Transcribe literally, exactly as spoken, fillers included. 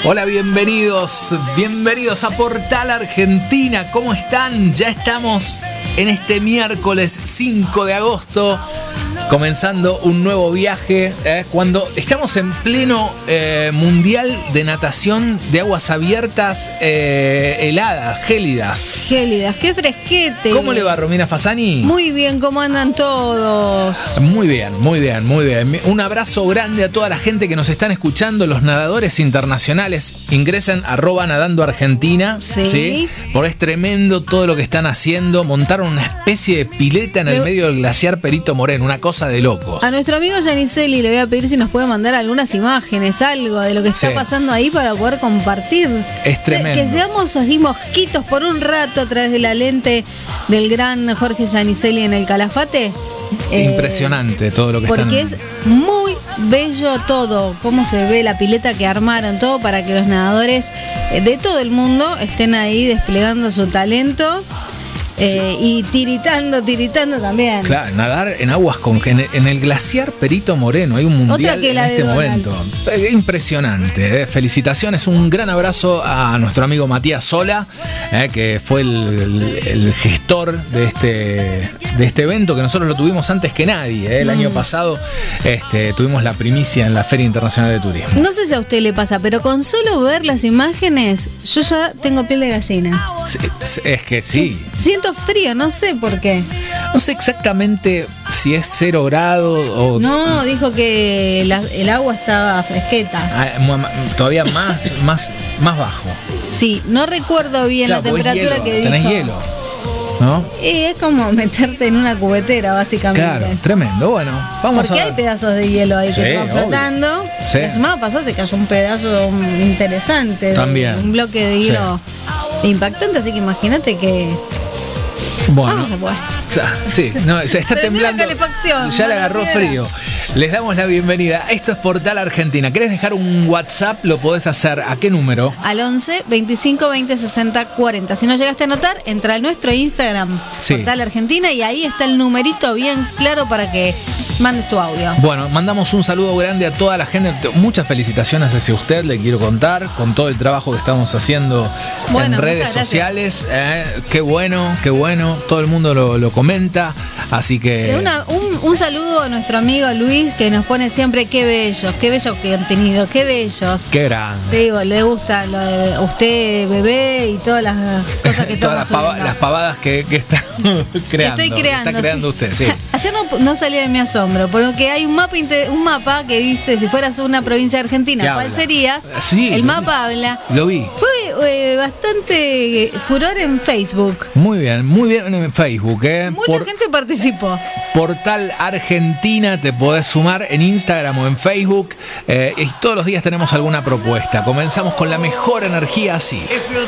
Hola, bienvenidos, bienvenidos a Portal Argentina. ¿Cómo están? Ya estamos en este miércoles cinco de agosto, comenzando un nuevo viaje, eh, cuando estamos en pleno eh, mundial de natación de aguas abiertas, eh, heladas, gélidas. Gélidas, qué fresquete. ¿Cómo le va, Romina Fasani? Muy bien, ¿cómo andan todos? Muy bien, muy bien, muy bien. Un abrazo grande a toda la gente que nos están escuchando, los nadadores internacionales. Ingresen arroba nadando Argentina. Sí. ¿Sí? Porque es tremendo todo lo que están haciendo. Montaron una especie de pileta en el Le... medio del glaciar Perito Moreno, una cosa de locos. A nuestro amigo Giannicelli le voy a pedir si nos puede mandar algunas imágenes, algo de lo que está Sí. pasando ahí para poder compartir. Es tremendo. Que seamos así mosquitos por un rato a través de la lente del gran Jorge Giannicelli en el Calafate. Impresionante eh, todo lo que porque están... es muy bello todo, cómo se ve la pileta que armaron, todo para que los nadadores de todo el mundo estén ahí desplegando su talento. Eh, y tiritando, tiritando también. Claro, nadar en aguas con en el glaciar Perito Moreno, hay un mundial en este momento. Impresionante, eh. Felicitaciones, un gran abrazo a nuestro amigo Matías Sola, eh, que fue el, el, el gestor de este, de este evento, que nosotros lo tuvimos antes que nadie. Eh. El mm. año pasado este, tuvimos la primicia en la Feria Internacional de Turismo. No sé si a usted le pasa, pero con solo ver las imágenes, yo ya tengo piel de gallina. Es, es que sí. Siento frío, no sé por qué. No sé exactamente si es cero grado o... No, dijo que la, el agua estaba fresqueta. Ah, todavía más, más, más bajo. Sí, no recuerdo bien claro, la temperatura hielo, que dijo. Tenés hielo, ¿no? Y es como meterte en una cubetera, básicamente. Claro, tremendo. Bueno, vamos Porque a ver. hay pedazos de hielo ahí sí, que están flotando. Sí. La semana pasada se cayó un pedazo interesante. También. De un bloque de hielo sí. impactante, así que imagínate que... Bueno, ah, bueno. Sí, no, se está Prendí temblando. Ya le agarró frío. Les damos la bienvenida. Esto es Portal Argentina. ¿Querés dejar un WhatsApp? Lo podés hacer. ¿A qué número? Al once, veinticinco, veinte, sesenta, cuarenta. Si no llegaste a anotar, entra a nuestro Instagram, sí. Portal Argentina, y ahí está el numerito bien claro para que mandes tu audio. Bueno, mandamos un saludo grande a toda la gente. Muchas felicitaciones hacia usted, le quiero contar, con todo el trabajo que estamos haciendo bueno, en redes sociales. Eh, qué bueno, qué bueno. Todo el mundo lo, lo comenta. Así que... Una, un, un saludo a nuestro amigo Luis, que nos pone siempre qué bellos, qué bellos que han tenido, qué bellos. Qué grande. Sí, le gusta lo de usted, bebé, y todas las cosas que estamos Todas las, pava, las pavadas que, que está creando. Que estoy creando. Está creando sí. usted, sí. Ayer no, no salía de mi asombro, porque hay un mapa, un mapa que dice, si fueras una provincia argentina, ¿cuál serías? Sí, el mapa habla. Lo vi. Fue eh, bastante furor en Facebook. Muy bien, muy bien en Facebook. ¿eh? Mucha Por, gente participó. Portal Argentina, te podés sumar en Instagram o en Facebook. Eh, y todos los días tenemos alguna propuesta. Comenzamos con la mejor energía así.